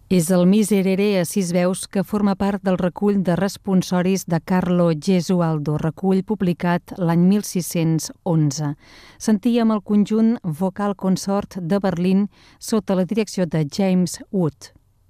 És el Miserere a 6 veus que forma part del recull de responsoris de Carlo Gesualdo, recull publicat l'any 1611. Sentíem el conjunt Vocal Consort de Berlín sota la direcció de James Wood.